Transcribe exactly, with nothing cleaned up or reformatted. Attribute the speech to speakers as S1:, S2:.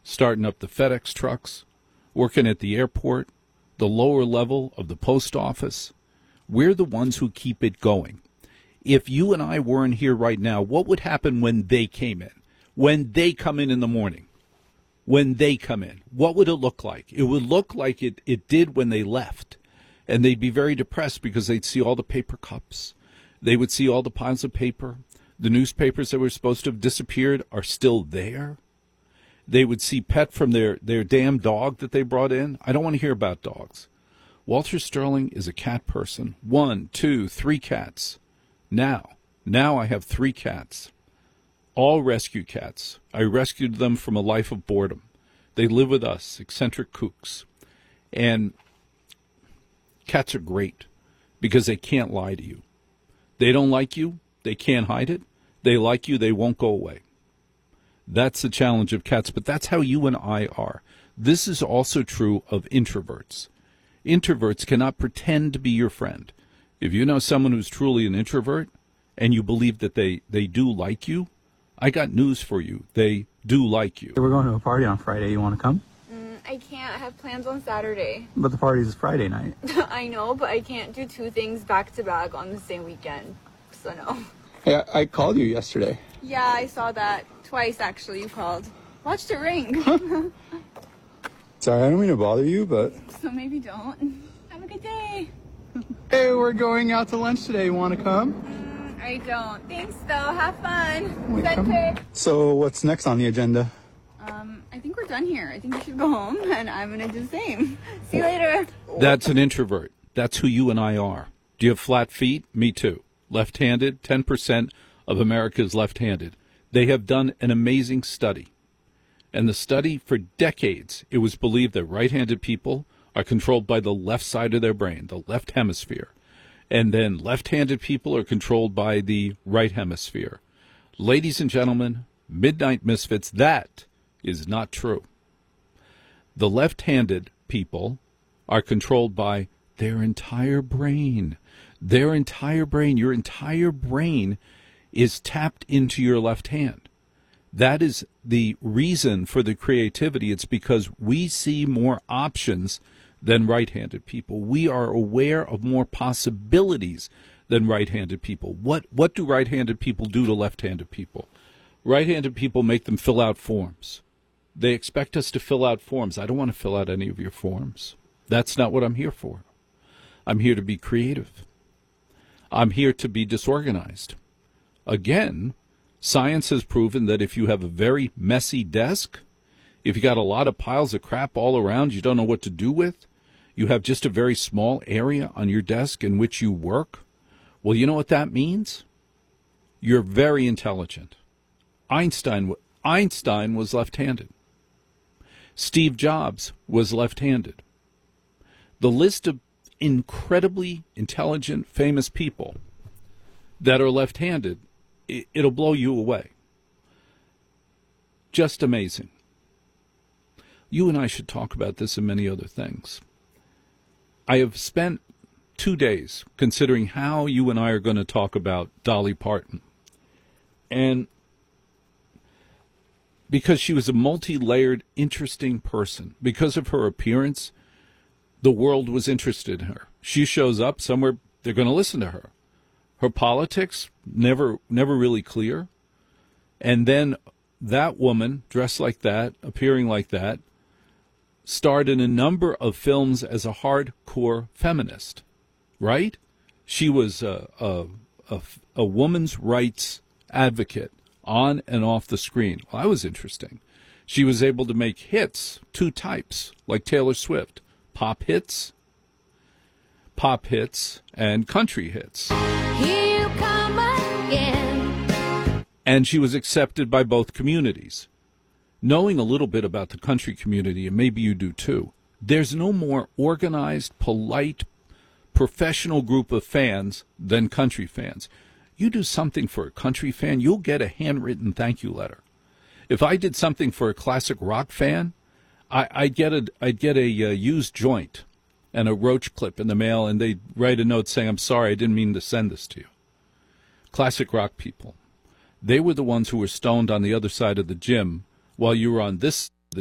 S1: starting up the FedEx trucks, working at the airport, the lower level of the post office. We're the ones who keep it going. If you and I weren't here right now, what would happen when they came in? When they come in in the morning? When they come in, what would it look like? It would look like it, it did when they left. And they'd be very depressed because they'd see all the paper cups. They would see all the piles of paper. The newspapers that were supposed to have disappeared are still there. They would see pet from their, their damn dog that they brought in. I don't want to hear about dogs. Walter Sterling is a cat person. One, two, three cats. Now, now I have three cats. All rescue cats. I rescued them from a life of boredom. They live with us, eccentric kooks. And cats are great because they can't lie to you. They don't like you. They can't hide it. They like you. They won't go away. That's the challenge of cats, but that's how you and I are. This is also true of introverts. Introverts cannot pretend to be your friend. If you know someone who's truly an introvert and you believe that they, they do like you, I got news for you. They do like you.
S2: We're going to a party on Friday. You want to come?
S3: Mm, I can't. I have plans on Saturday.
S2: But the party's Friday night.
S3: I know, but I can't do two things back to back on the same weekend. So no.
S2: Hey, I, I called you yesterday.
S3: Yeah, I saw that. Twice, actually, you called. Watch the ring.
S2: Sorry, I don't mean to bother you, but...
S3: So maybe don't. Have a good day.
S2: Hey, we're going out to lunch today. You want to come?
S3: Mm, I don't. Thanks, though. Have fun.
S2: Wait,
S3: Center.
S2: So what's next on the agenda?
S3: Um, I think we're done here. I think we should go home, and I'm going to do the same. See you later.
S1: That's an introvert. That's who you and I are. Do you have flat feet? Me too. Left-handed, ten percent of America is left-handed. They have done an amazing study. And the study, for decades, it was believed that right-handed people are controlled by the left side of their brain, the left hemisphere. And then left-handed people are controlled by the right hemisphere. Ladies and gentlemen, Midnight Misfits, that is not true. The left-handed people are controlled by their entire brain. Their entire brain, your entire brain is tapped into your left hand. That is the reason for the creativity. It's because we see more options than right-handed people. We are aware of more possibilities than right-handed people. What what do right-handed people do to left-handed people? Right-handed people make them fill out forms. They expect us to fill out forms. I don't want to fill out any of your forms. That's not what I'm here for. I'm here to be creative. I'm here to be disorganized. Again, science has proven that if you have a very messy desk, if you got a lot of piles of crap all around you don't know what to do with, you have just a very small area on your desk in which you work, well, you know what that means? You're very intelligent. Einstein, Einstein was left-handed. Steve Jobs was left-handed. The list of incredibly intelligent, famous people that are left-handed, it'll blow you away. Just amazing. You and I should talk about this and many other things. I have spent two days considering how you and I are going to talk about Dolly Parton. And because she was a multi-layered, interesting person, because of her appearance, the world was interested in her. She shows up somewhere, they're going to listen to her. Her politics, never never really clear. And then that woman, dressed like that, appearing like that, starred in a number of films as a hardcore feminist, right? She was a, a, a, a woman's rights advocate on and off the screen. Well, that was interesting. She was able to make hits, two types, like Taylor Swift, pop hits, pop hits, and country hits.
S4: Here you come again.
S1: And she was accepted by both communities. Knowing a little bit about the country community, and maybe you do too, there's no more organized, polite, professional group of fans than country fans. You do something for a country fan, you'll get a handwritten thank you letter. If I did something for a classic rock fan, I, I'd get a, I'd get a uh, used joint and a roach clip in the mail, and they'd write a note saying, I'm sorry, I didn't mean to send this to you. Classic rock people. They were the ones who were stoned on the other side of the gym while you were on this